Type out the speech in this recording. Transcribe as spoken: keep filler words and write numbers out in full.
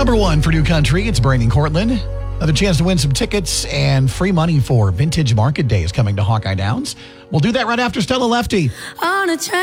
Number one for New Country, it's Brandon Cortland. Another chance to win some tickets and free money for Vintage Market Day is coming to Hawkeye Downs. We'll do that right after Stella Lefty. On a train.